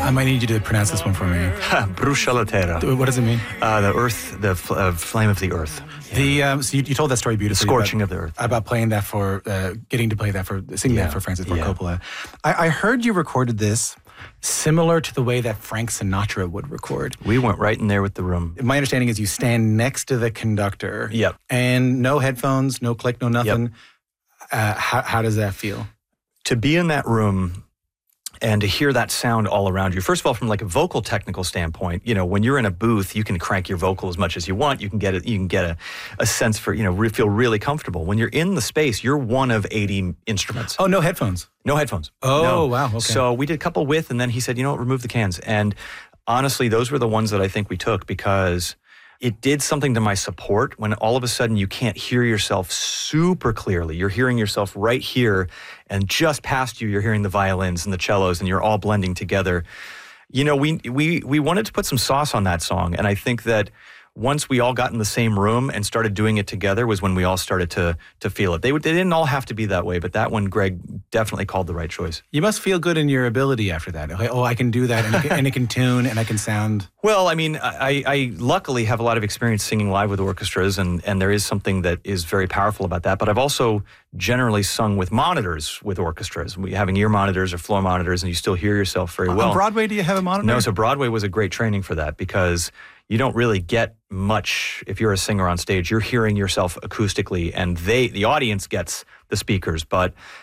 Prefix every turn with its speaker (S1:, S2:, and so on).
S1: I might need you to pronounce this one for me.
S2: Brucia la terra.
S1: What does it mean?
S2: The earth, the flame of the earth.
S1: So you told that story beautifully.
S2: Scorching of the earth.
S1: About playing that for, getting to play that for, singing that for Francis Ford Coppola. I heard you recorded this similar to the way that Frank Sinatra would record.
S2: We went right in there with the room.
S1: My understanding is you stand next to the conductor.
S2: Yep.
S1: And no headphones, no click, no nothing.
S2: Yep.
S1: How does that feel?
S2: To be in that room and to hear that sound all around you, first of all, from like a vocal technical standpoint, you know, when you're in a booth, you can crank your vocal as much as you want. You can get a sense for, you know, feel really comfortable. When you're in the space, you're one of 80 instruments.
S1: Oh, no headphones?
S2: No headphones.
S1: Oh,
S2: no.
S1: Wow. Okay.
S2: So we did a couple with, and then he said, you know what, remove the cans. And honestly, those were the ones that I think we took because it did something to my support when all of a sudden you can't hear yourself super clearly. You're hearing yourself right here, and just past you, you're hearing the violins and the cellos, and you're all blending together. You know, we wanted to put some sauce on that song, and I think that once we all got in the same room and started doing it together was when we all started to feel it. They didn't all have to be that way, but that one, Greg definitely called the right choice.
S1: You must feel good in your ability after that. Like, oh, I can do that, and it can tune, and I can sound.
S2: Well, I mean, I luckily have a lot of experience singing live with orchestras, and there is something that is very powerful about that. But I've also generally sung with monitors with orchestras. Having ear monitors or floor monitors, and you still hear yourself very well.
S1: On Broadway, do you have a monitor?
S2: No, so Broadway was a great training for that because you don't really get much if you're a singer on stage. You're hearing yourself acoustically, and the audience gets the speakers. But